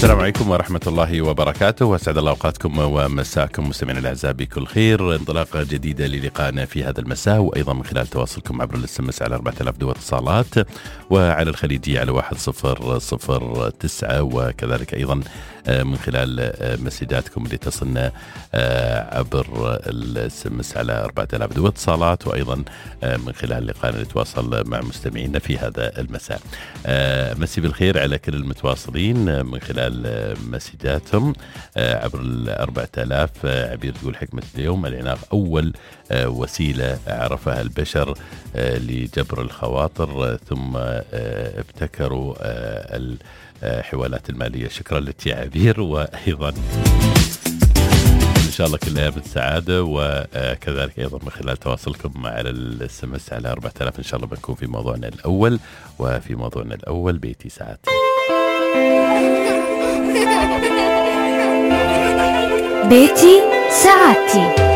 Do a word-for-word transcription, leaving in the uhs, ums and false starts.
السلام عليكم ورحمة الله وبركاته، وأسعد الله أوقاتكم ومساكم مستمعينا الأعزاء بكل خير. انطلاقة جديدة للقائنا في هذا المساء، وأيضا من خلال تواصلكم عبر الاس ام اس على أربعة آلاف دول اتصالات، وعلى الخليجية على واحد صفر صفر تسعة، وكذلك أيضا من خلال مسجاتكم اللي تصلنا عبر الاس ام اس على أربعة آلاف دول اتصالات، وأيضا من خلال لقائنا نتواصل مع مستمعينا في هذا المساء. مسي بالخير على كل المتواصلين من خلال مسجاتهم عبر الأربعة آلاف. عبير تقول حكمة اليوم: العناق أول وسيلة عرفها البشر لجبر الخواطر، ثم ابتكروا الحوالات المالية. شكرا لك يا عبير، وأيضا إن شاء الله كل أيام السعادة، وكذلك أيضا من خلال تواصلكم على الاس ام اس على أربعة آلاف. إن شاء الله بنكون في موضوعنا الأول، وفي موضوعنا الأول بيتي ساعتي. بيتي ساعتي